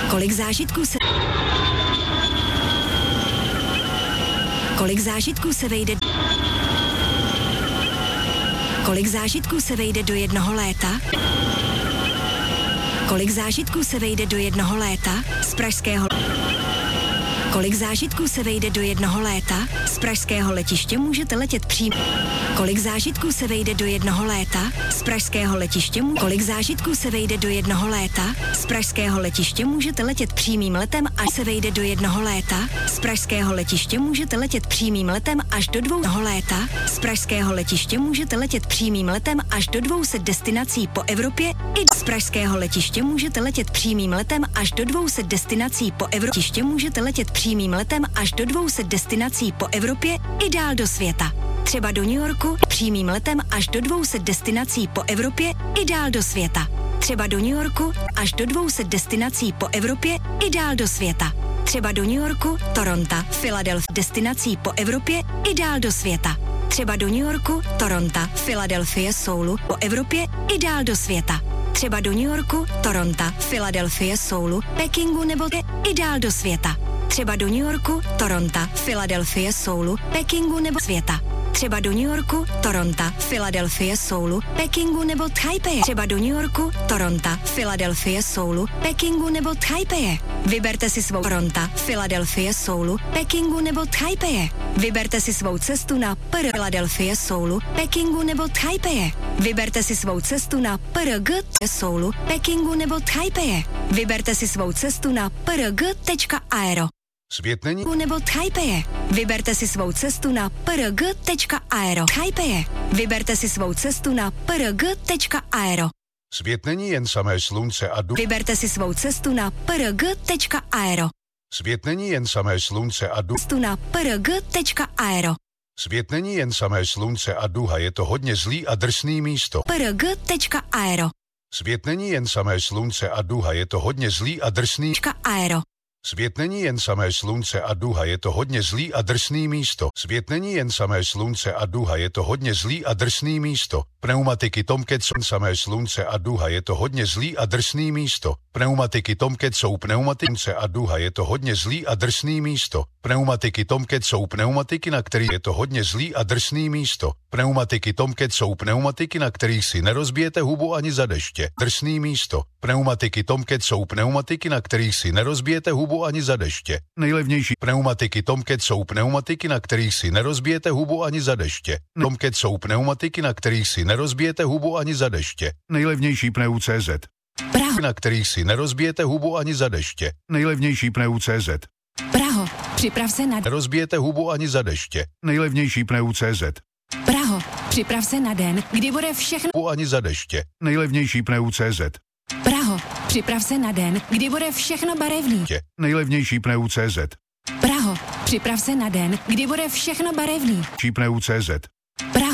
Kolik zážitků se vejde Kolik zážitků se vejde do jednoho léta? Kolik zážitků se vejde do jednoho léta z pražského Kolik zážitků se vejde do jednoho léta z pražského letiště můžete letět přímo. Kolik zážitků se vejde do jednoho léta z pražského letiště Kolik zážitků se vejde do jednoho léta z pražského letiště můžete letět přímým letem až se vejde do jednoho léta z pražského letiště můžete letět přímým letem až do 2 léta z pražského letiště můžete letět přímým letem až do 200 destinací po Evropě i z pražského letiště můžete letět přímým letem až do 200 destinací po Evropě můžete letět přímým letem až do 200 destinací po Evropě i dál do světa. Třeba do New Yorku přímým letem až do 200 destinací po Evropě i dál do světa. Třeba do New Yorku až do 200 destinací po Evropě i dál do světa. Třeba do New Yorku, Toronto, Philadelphia destinací po Evropě i dál do světa. Třeba do New Yorku, Toronto, Philadelphia, Soulu po Evropě i dál do světa. Třeba do New Yorku, Toronto, Philadelphia, Soulu, Pekingu nebo i dál do světa. Třeba do New Yorku, Toronto, Philadelphia, Soulu, Pekingu nebo světa. Třeba do New Yorku, Toronto, Philadelphia, Soulu, Pekingu nebo Taipei. Třeba do New Yorku, Toronto, Philadelphia, Soulu, Pekingu nebo Taipei. Vyberte si svou Toronto, Philadelphia, Soulu, Pekingu nebo Taipei. Vyberte si svou cestu na Philadelphia, Soulu, Pekingu nebo Taipei. Vyberte si svou cestu na Soulu, Pekingu nebo Taipei. Vyberte si svou cestu na prg.aero. Svět není nebo Taipei. Vyberte si svou cestu na prg.aero. Taipei. Vyberte si svou cestu na prg.aero. Svět není jen samé slunce a duch. Vyberte si svou cestu na prg.aero. Svět není jen samé slunce a duch. Cestu na prg.aero. Svět není jen samé slunce a duha, je to hodně zlý a drsný místo. prg.aero. Svět není jen samé slunce a duha, je to hodně zlý a drsný. Aero. Svět není jen samé slunce a duha, je to hodně zlý a drsný místo. Svět není jen samé slunce a duha, je to hodně zlý a drsný místo. Pneumatiky Tomcat jsou samé slunce a duha, je to hodně zlý a drsný místo. Pneumatiky Tomcat jsou pneumatiky a duha, je to hodně zlý a drsný místo. Pneumatiky Tomcat jsou pneumatiky, na kterých je to hodně zlý a drsný místo. Pneumatiky Tomcat jsou pneumatiky, na kterých si nerozbijete hubu ani za deště. Drsný místo. Pneumatiky Tomcat jsou pneumatiky, na kterých si nerozbijete hubu ani za deště. Nejlevnější pneumatiky Tomcat jsou pneumatiky, na kterých si nerozbijete hubu ani za deště. Tomcat jsou pneumatiky, na kterých si nerozbijete hubu ani za deště. Nejlevnější pneu CZ. Praho. Na kterých si nerozbijete hubu ani za deště. Nejlevnější pneu CZ. Praho, připrav se na Nerozbijete hubu ani za deště. Nejlevnější pneu CZ. Praho, připrav se na den, kdy bude všechno Hubu ani za deště. Nejlevnější pneu CZ. Praho, připrav se na den, kdy bude všechno barevný. Nejlevnější pneu CZ. Praho, připrav se na den, kdy bude všechno barevný. Pneu CZ. Praho.